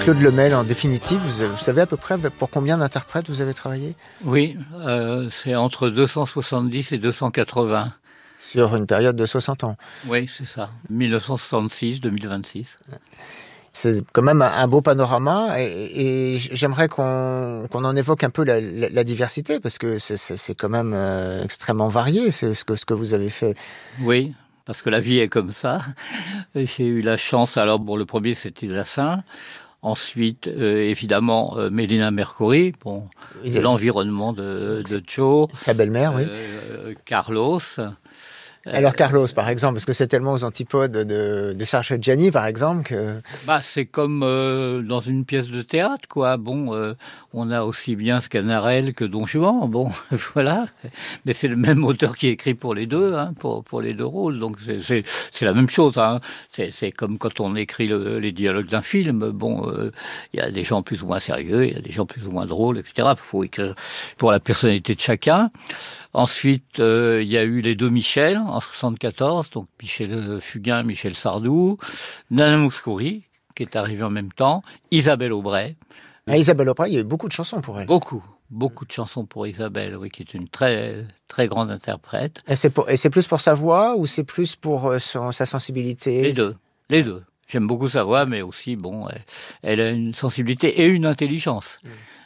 Claude Lemel, en définitive, vous savez à peu près pour combien d'interprètes vous avez travaillé ? Oui, c'est entre 270 et 280. Sur une période de 60 ans. Oui, c'est ça. 1966-2026. C'est quand même un beau panorama et j'aimerais qu'on en évoque un peu la diversité parce que c'est quand même extrêmement varié ce que vous avez fait. Oui, parce que la vie est comme ça. J'ai eu la chance, alors le premier c'était Zassin. Ensuite, évidemment, Mélina Mercouri, l'environnement de Joe. Sa belle-mère, oui. Carlos. Alors Carlos, par exemple, parce que c'est tellement aux antipodes de Serge Reggiani, par exemple, que... c'est comme dans une pièce de théâtre, quoi. On a aussi bien Sganarelle que Don Juan, voilà. Mais c'est le même auteur qui écrit pour les deux, pour les deux rôles. Donc c'est la même chose, hein. C'est comme quand on écrit les dialogues d'un film. Il y a des gens plus ou moins sérieux, il y a des gens plus ou moins drôles, etc. Il faut écrire pour la personnalité de chacun. Ensuite, il y a eu les deux Michel en 74, donc Michel Fugain, Michel Sardou, Nana Mouskouri, qui est arrivée en même temps, Isabelle Aubray. Isabelle Aubray, il y a eu beaucoup de chansons pour elle. Beaucoup de chansons pour Isabelle, oui, qui est une très très grande interprète. Et c'est plus pour sa voix ou c'est plus pour sa sensibilité ? Les deux. J'aime beaucoup sa voix, mais aussi, elle a une sensibilité et une intelligence.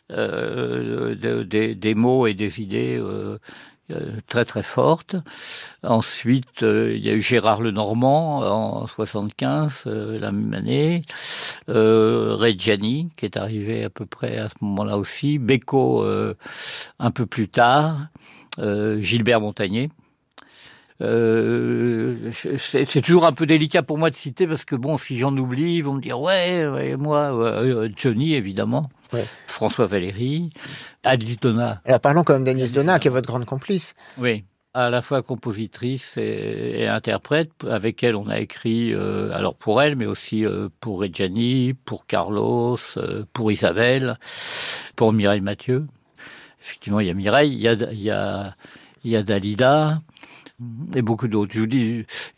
Des mots et des idées très très fortes. Ensuite, il y a eu Gérard Lenormand en 75, la même année. Reggiani, qui est arrivé à peu près à ce moment-là aussi. Beko, un peu plus tard. Gilbert Montagné. C'est toujours un peu délicat pour moi de citer parce que si j'en oublie, ils vont me dire moi, Johnny évidemment, ouais. François Valéry, Agnès Donat. Alors parlons quand même d'Agnès Donat, qui est votre grande complice. Oui, à la fois compositrice et interprète. Avec elle, on a écrit alors pour elle, mais aussi pour Reggiani, pour Carlos, pour Isabelle, pour Mireille Mathieu. Effectivement, il y a Mireille, il y a Dalida. Et beaucoup d'autres. Je vous dis,